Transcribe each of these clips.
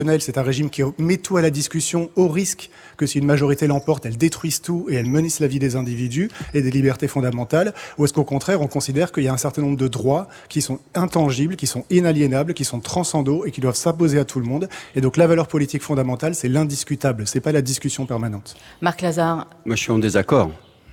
C'est un régime qui met tout à la discussion au risque que si une majorité l'emporte, elle détruise tout et elle menace la vie des individus et des libertés fondamentales. Ou est-ce qu'au contraire, on considère qu'il y a un certain nombre de droits qui sont intangibles, qui sont inaliénables, qui sont transcendaux et qui doivent s'imposer à tout le monde. Et donc la valeur politique fondamentale, c'est l'indiscutable, c'est pas la discussion permanente. Marc Lazare. Moi, je suis en désaccord.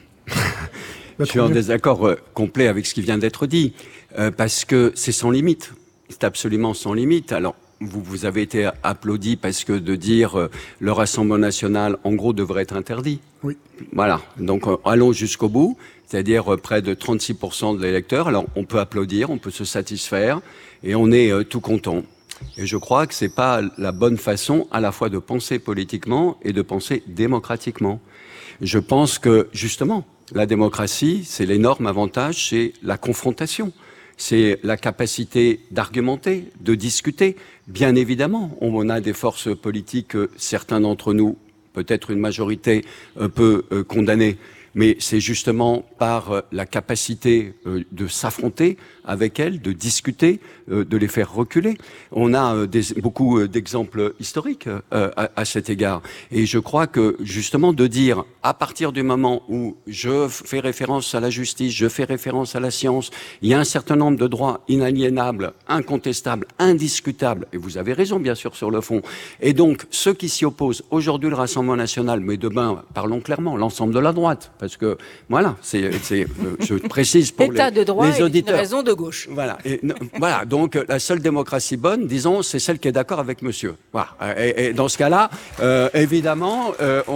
Je suis en désaccord complet avec ce qui vient d'être dit, parce que c'est sans limite. C'est absolument sans limite. Alors, vous avez été applaudi parce que de dire le Rassemblement national, en gros, devrait être interdit. Oui. Voilà. Donc, allons jusqu'au bout, c'est-à-dire près de 36% de l'électeur. Alors, on peut applaudir, on peut se satisfaire, et on est tout content. Et je crois que c'est pas la bonne façon à la fois de penser politiquement et de penser démocratiquement. Je pense que, justement, la démocratie, c'est l'énorme avantage, c'est la confrontation. C'est la capacité d'argumenter, de discuter. Bien évidemment, on a des forces politiques, certains d'entre nous, peut-être une majorité, peut condamner. Mais c'est justement par la capacité de s'affronter avec elles, de discuter, de les faire reculer. On a beaucoup d'exemples historiques à cet égard. Et je crois que justement de dire, à partir du moment où je fais référence à la justice, je fais référence à la science, il y a un certain nombre de droits inaliénables, incontestables, indiscutables, et vous avez raison bien sûr sur le fond. Et donc ceux qui s'y opposent, aujourd'hui le Rassemblement national, mais demain, parlons clairement, l'ensemble de la droite, parce que voilà, je précise pour État de droit les auditeurs. Une raison de gauche. Voilà, voilà. Donc la seule démocratie bonne, disons, c'est celle qui est d'accord avec monsieur. Voilà. Et dans ce cas-là, évidemment,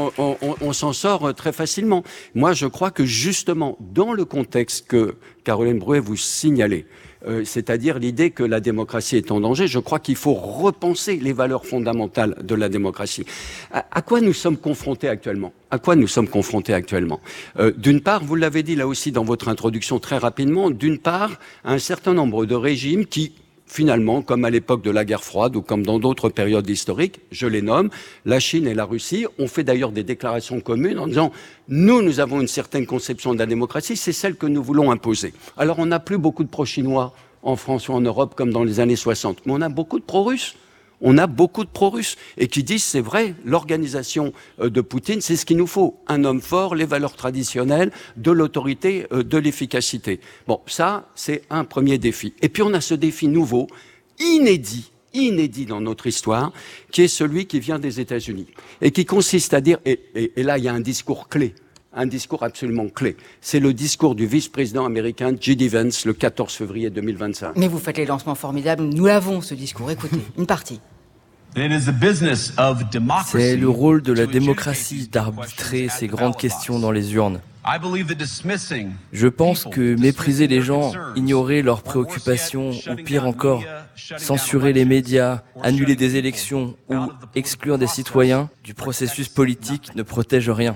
on s'en sort très facilement. Moi, je crois que justement, dans le contexte que Caroline Brouet vous signalait, c'est-à-dire l'idée que la démocratie est en danger, je crois qu'il faut repenser les valeurs fondamentales de la démocratie. À quoi nous sommes confrontés actuellement ? À quoi nous sommes confrontés actuellement ? D'une part, vous l'avez dit là aussi dans votre introduction très rapidement, d'une part, un certain nombre de régimes qui, finalement, comme à l'époque de la guerre froide ou comme dans d'autres périodes historiques, je les nomme, la Chine et la Russie ont fait d'ailleurs des déclarations communes en disant « nous avons une certaine conception de la démocratie, c'est celle que nous voulons imposer ». Alors on n'a plus beaucoup de pro-chinois en France ou en Europe comme dans les années 60, mais on a beaucoup de pro-russes. On a beaucoup de pro-russes et qui disent, c'est vrai, l'organisation de Poutine, c'est ce qu'il nous faut. Un homme fort, les valeurs traditionnelles, de l'autorité, de l'efficacité. Bon, ça, c'est un premier défi. Et puis on a ce défi nouveau, inédit dans notre histoire, qui est celui qui vient des États-Unis et qui consiste à dire, et là il y a un discours clé, un discours absolument clé. C'est le discours du vice-président américain J.D. Vance le 14 février 2025. Mais vous faites les lancements formidables. Nous l'avons, ce discours. Écoutez, une partie. C'est le rôle de la démocratie d'arbitrer ces grandes questions dans les urnes. Je pense que mépriser les gens, ignorer leurs préoccupations, ou pire encore, censurer les médias, annuler des élections ou exclure des citoyens du processus politique ne protège rien.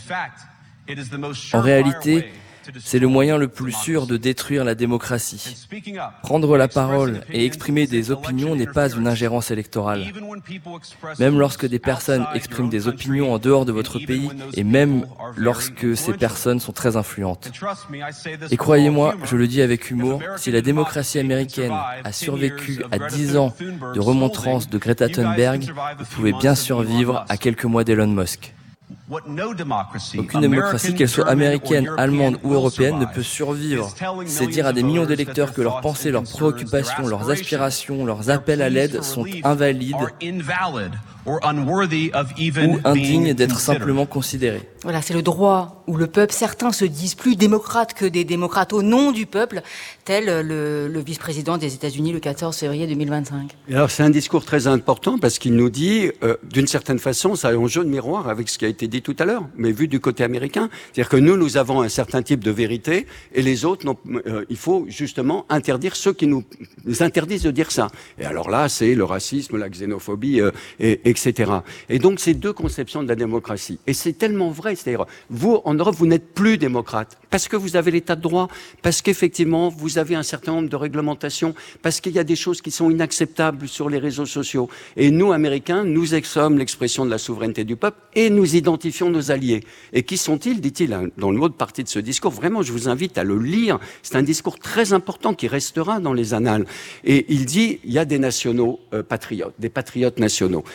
En réalité, c'est le moyen le plus sûr de détruire la démocratie. Prendre la parole et exprimer des opinions n'est pas une ingérence électorale. Même lorsque des personnes expriment des opinions en dehors de votre pays, et même lorsque ces personnes sont très influentes. Et croyez-moi, je le dis avec humour, si la démocratie américaine a survécu à 10 ans de remontrance de Greta Thunberg, vous pouvez bien survivre à quelques mois d'Elon Musk. Aucune démocratie, qu'elle soit américaine, allemande ou européenne, ne peut survivre. C'est dire à des millions d'électeurs que leurs pensées, leurs préoccupations, leurs aspirations, leurs appels à l'aide sont invalides ou indignes d'être simplement considérés. Voilà, c'est le droit où le peuple, certains se disent plus démocrates que des démocrates au nom du peuple, tel le vice-président des États-Unis le 14 février 2025. Et alors c'est un discours très important parce qu'il nous dit, d'une certaine façon, ça est en jeu de miroir avec ce qui a été dit tout à l'heure, mais vu du côté américain, c'est-à-dire que nous avons un certain type de vérité et les autres, il faut justement interdire ceux qui nous interdisent de dire ça. Et alors là, c'est le racisme, la xénophobie, etc. etc. Et donc, c'est deux conceptions de la démocratie. Et c'est tellement vrai, c'est-à-dire, vous, en Europe, vous n'êtes plus démocrate, parce que vous avez l'état de droit, parce qu'effectivement, vous avez un certain nombre de réglementations, parce qu'il y a des choses qui sont inacceptables sur les réseaux sociaux. Et nous, Américains, nous sommes l'expression de la souveraineté du peuple, et nous identifions nos alliés. Et qui sont-ils, dit-il, dans une autre partie de ce discours. Vraiment, je vous invite à le lire. C'est un discours très important qui restera dans les annales. Et il dit, il y a des nationaux patriotes, des patriotes nationaux.